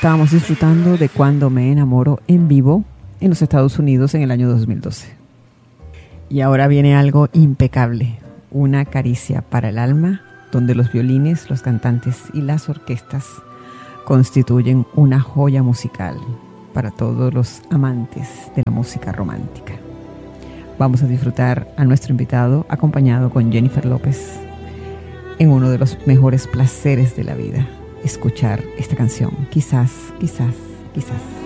estábamos disfrutando de Cuando me enamoro en vivo en los Estados Unidos en el año 2012. Y ahora viene algo impecable, una caricia para el alma, donde los violines, los cantantes y las orquestas constituyen una joya musical para todos los amantes de la música romántica. Vamos a disfrutar a nuestro invitado acompañado con Jennifer López en uno de los mejores placeres de la vida, escuchar esta canción, quizás, quizás, quizás.